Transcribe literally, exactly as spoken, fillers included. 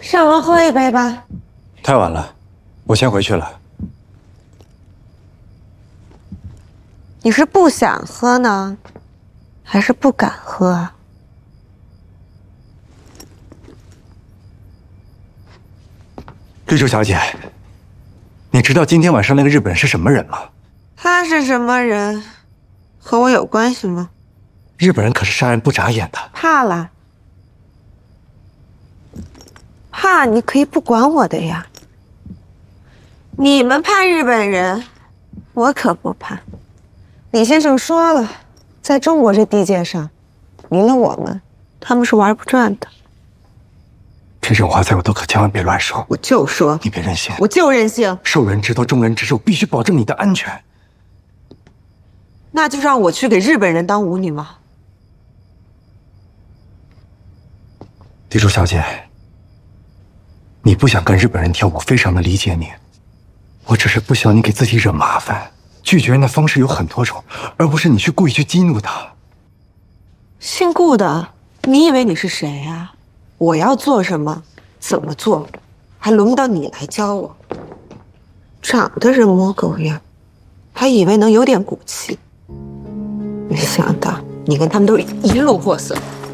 上楼喝一杯吧。 太晚了，我先回去了。 你是不想喝呢，还是不敢喝啊？ 绿洲小姐，你知道今天晚上那个日本人是什么人吗？ 他是什么人，和我有关系吗？ 日本人可是杀人不眨眼的。 怕了？怕你可以不管我的呀。你们怕日本人，我可不怕。李先生说了，在中国这地界上，离了我们，他们是玩不转的。 这种话在我都可千万别乱说。 我就说， 你别任性， 我就任性。 受人之道，众人之事，我必须保证你的安全。 那就让我去给日本人当舞女吗？ 地主小姐，你不想跟日本人跳舞，非常的理解你。我只是不想你给自己惹麻烦。拒绝人的方式有很多种，而不是你去故意去激怒他。 姓顾的，你以为你是谁呀？我要做什么，怎么做，还轮不到你来教我。长得人模狗样，还以为能有点骨气，没想到你跟他们都是一路货色。